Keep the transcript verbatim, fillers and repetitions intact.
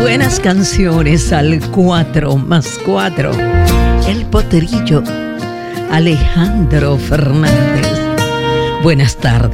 buenas canciones al cuatro más cuatro. El Potrillo, Alejandro Fernández. Buenas tardes.